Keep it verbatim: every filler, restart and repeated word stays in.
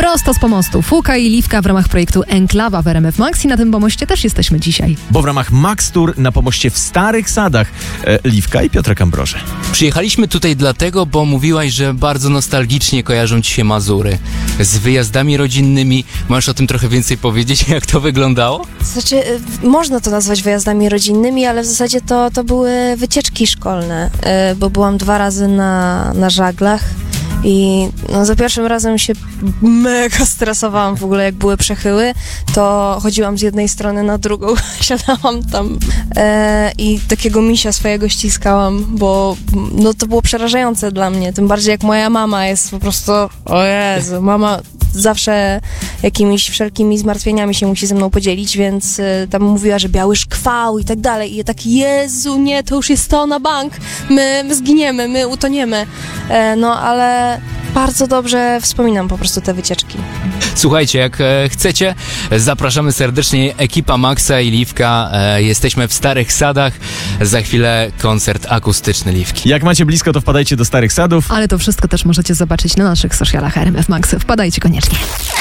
Prosto z pomostu. Fuka i Liwka w ramach projektu Enklawa w R M F Max i na tym pomoście też jesteśmy dzisiaj. Bo w ramach Max Tour na pomoście w Starych Sadach e, Liwka i Piotrek Ambroże. Przyjechaliśmy tutaj dlatego, bo mówiłaś, że bardzo nostalgicznie kojarzą ci się Mazury. Z wyjazdami rodzinnymi. Możesz o tym trochę więcej powiedzieć, jak to wyglądało? Znaczy, y, można to nazwać wyjazdami rodzinnymi, ale w zasadzie to, to były wycieczki szkolne, y, bo byłam dwa razy na, na żaglach. I no, za pierwszym razem się mega stresowałam w ogóle, jak były przechyły, to chodziłam z jednej strony na drugą, siadałam tam e, i takiego misia swojego ściskałam, bo no, to było przerażające dla mnie, tym bardziej jak moja mama jest po prostu, o Jezu, mama zawsze jakimiś wszelkimi zmartwieniami się musi ze mną podzielić, więc y, tam mówiła, że biały szkwał i tak dalej. I ja tak, Jezu, nie, to już jest to na bank. My, my zginiemy, my utoniemy. E, no, ale bardzo dobrze wspominam po prostu te wycieczki. Słuchajcie, jak e, chcecie, zapraszamy serdecznie. Ekipa Maxa i Liwka. E, jesteśmy w Starych Sadach. Za chwilę koncert akustyczny Liwki. Jak macie blisko, to wpadajcie do Starych Sadów. Ale to wszystko też możecie zobaczyć na naszych socialach R M F Max. Wpadajcie koniecznie.